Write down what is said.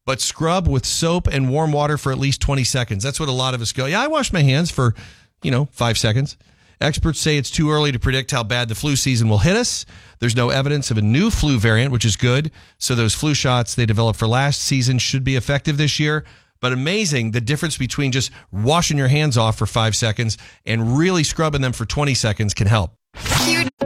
but scrub with soap and warm water for at least 20 seconds. That's what a lot of us go. Yeah, I wash my hands for, 5 seconds. Experts say it's too early to predict how bad the flu season will hit us. There's no evidence of a new flu variant, which is good. So those flu shots they developed for last season should be effective this year. But amazing, the difference between just washing your hands off for 5 seconds and really scrubbing them for 20 seconds can help.